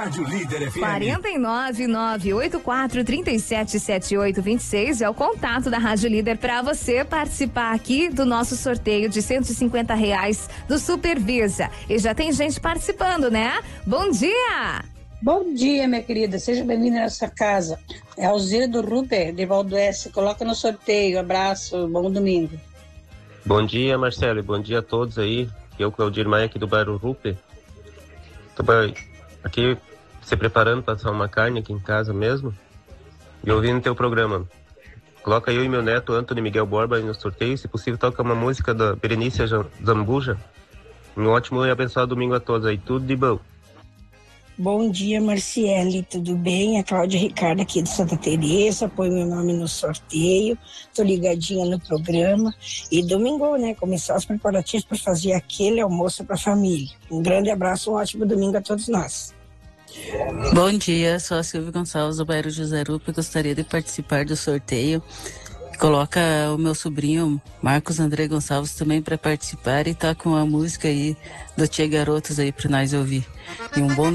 Rádio Líder FM. 49984377826 é o contato da Rádio Líder para você participar aqui do nosso sorteio de R$ 150 do Supervisa. E já tem gente participando, né? Bom dia! Bom dia, minha querida. Seja bem-vinda nessa casa. É a Alzira do Ruper, de Valdoeste. Coloca no sorteio. Abraço, bom domingo. Bom dia, Marcelo, e bom dia a todos aí. Eu, Claudir Maia, aqui do bairro Ruper. Tô aqui se preparando para assar uma carne aqui em casa mesmo e ouvindo teu programa. Coloca eu e meu neto, Antônio Miguel Borba, aí no sorteio. Se possível, toca uma música da Berenice Zambuja. Um ótimo e abençoado domingo a todos aí. Tudo de bom. Bom dia, Marciele, tudo bem? A Cláudia Ricardo aqui de Santa Teresa, põe meu nome no sorteio, tô ligadinha no programa. E domingo, né, começar os preparativos para fazer aquele almoço para a família. Um grande abraço, um ótimo domingo a todos nós. Bom dia, sou a Silvia Gonçalves do bairro José Rupe, gostaria de participar do sorteio. Coloca o meu sobrinho Marcos André Gonçalves também para participar e tá com a música aí do Tchê Garotos aí para nós ouvir. E um bom